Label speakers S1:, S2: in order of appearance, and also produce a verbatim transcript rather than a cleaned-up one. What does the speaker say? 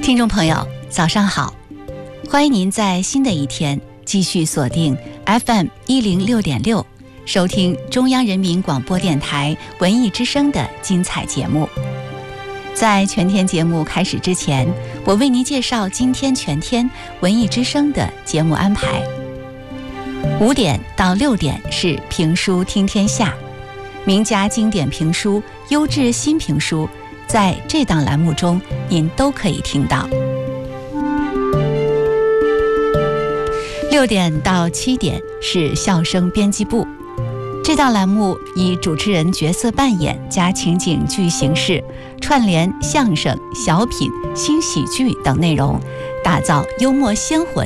S1: 听众朋友，早上好！欢迎您在新的一天继续锁定 F M 一零六点六，收听中央人民广播电台文艺之声的精彩节目。在全天节目开始之前，我为您介绍今天全天文艺之声的节目安排。五点到六点是评书听天下，名家经典评书、优质新评书，在这档栏目中您都可以听到。六点到七点是笑声编辑部，这档栏目以主持人角色扮演加情景剧形式，串联相声、小品、新喜剧等内容，打造幽默鲜活